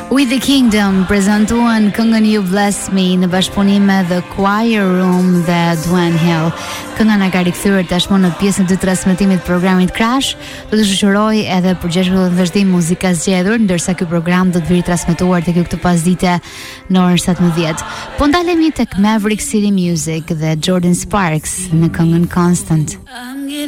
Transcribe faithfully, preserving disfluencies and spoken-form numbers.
With the Kingdom prezantuan këngën You Bless Me në bashkëpunim me The Choir Room dhe Dwan Hill. Kënga na ka rikthyer tashmë në pjesën e transmetimit të programit Crash. Do të shoqëroj edhe për gjashtë vazhdim muzika zgjedhur, ndërsa ky program do të vijë transmetuar tek ju këtë pasdite në orën satëmbëdhjetë. Po ndalemi tek Maverick City Music dhe Jordan Sparks në këngën Constant.